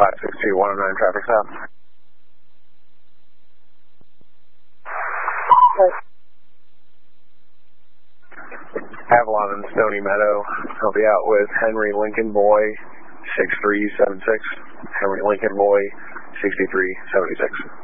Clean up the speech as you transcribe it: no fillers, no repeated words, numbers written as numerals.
562 109 traffic stop. Avalon and Stony Meadow. I'll be out with Henry Lincoln Boy 6376. Henry Lincoln Boy 6376.